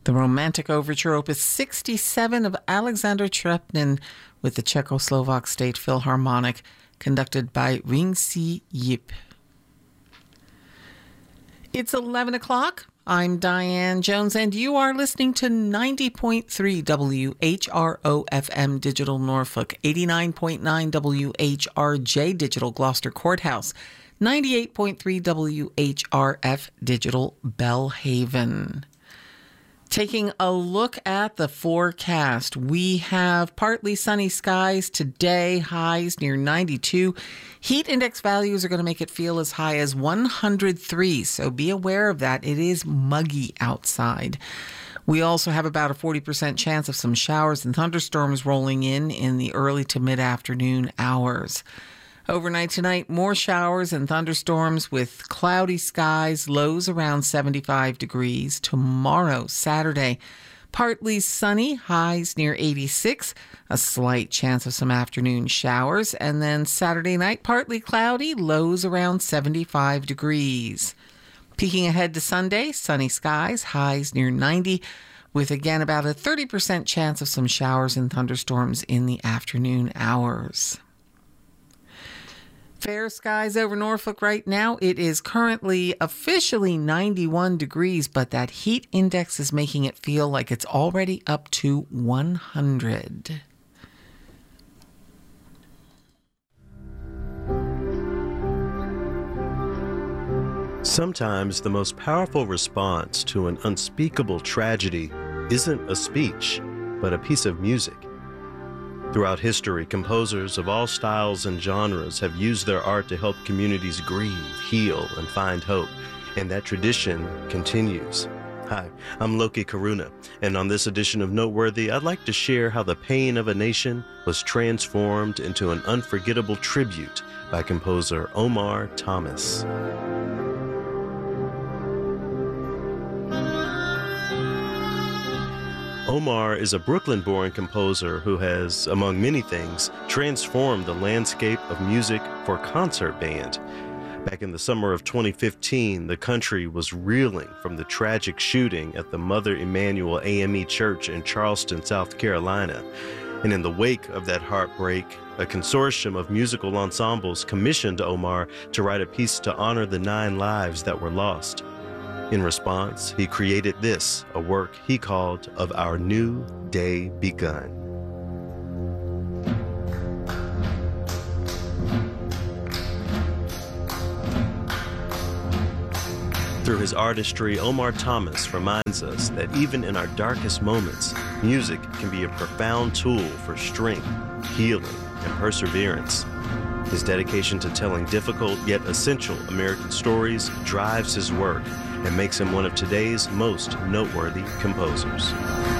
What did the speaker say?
The Romantic Overture, Opus 67 of Alexander Trepnin with the Czechoslovak State Philharmonic, conducted by Ring-Si Yip. It's 11 o'clock. I'm Diane Jones, and you are listening to 90.3 WHRO FM Digital Norfolk, 89.9 WHRJ Digital Gloucester Courthouse, 98.3 WHRF Digital Bellhaven. Taking a look at the forecast, we have partly sunny skies today, highs near 92. Heat index values are going to make it feel as high as 103, so be aware of that. It is muggy outside. We also have about a 40% chance of some showers and thunderstorms rolling in the early to mid-afternoon hours. Overnight tonight, more showers and thunderstorms with cloudy skies, lows around 75 degrees. Tomorrow, Saturday, partly sunny, highs near 86, a slight chance of some afternoon showers. And then Saturday night, partly cloudy, lows around 75 degrees. Peeking ahead to Sunday, sunny skies, highs near 90, with again about a 30% chance of some showers and thunderstorms in the afternoon hours. Fair skies over Norfolk right now. It is currently officially 91 degrees, but that heat index is making it feel like it's already up to 100. Sometimes the most powerful response to an unspeakable tragedy isn't a speech, but a piece of music. Throughout history, composers of all styles and genres have used their art to help communities grieve, heal, and find hope, and that tradition continues. Hi, I'm Loki Karuna, and on this edition of Noteworthy, I'd like to share how the pain of a nation was transformed into an unforgettable tribute by composer Omar Thomas. Omar is a Brooklyn-born composer who has, among many things, transformed the landscape of music for concert band. Back in the summer of 2015, the country was reeling from the tragic shooting at the Mother Emanuel AME Church in Charleston, South Carolina. And in the wake of that heartbreak, a consortium of musical ensembles commissioned Omar to write a piece to honor the 9 lives that were lost. In response, he created this, a work he called Of Our New Day Begun. Through his artistry, Omar Thomas reminds us that even in our darkest moments, music can be a profound tool for strength, healing, and perseverance. His dedication to telling difficult yet essential American stories drives his work and makes him one of today's most noteworthy composers.